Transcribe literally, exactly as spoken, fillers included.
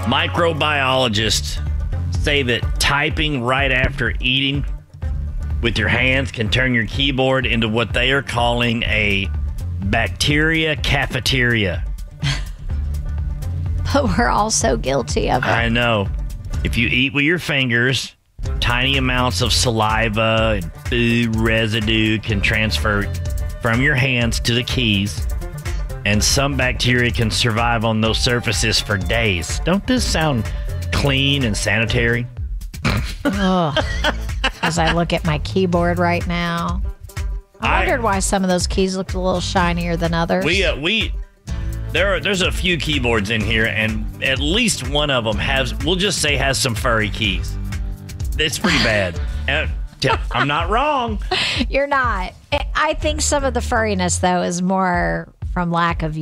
Microbiologists say that typing right after eating with your hands can turn your keyboard into what they are calling a bacteria cafeteria. But we're all so guilty of it. I know. If you eat with your fingers, tiny amounts of saliva and food residue can transfer from your hands to the keys, and some bacteria can survive on those surfaces for days. Don't this sound clean and sanitary? Ugh. As I look at my keyboard right now, I wondered I- why some of those keys looked a little shinier than others. We uh, we there are there's a few keyboards in here, and at least one of them has, we'll just say, has some furry keys. It's pretty bad. Uh, t- I'm not wrong. You're not. I I think some of the furriness, though, is more from lack of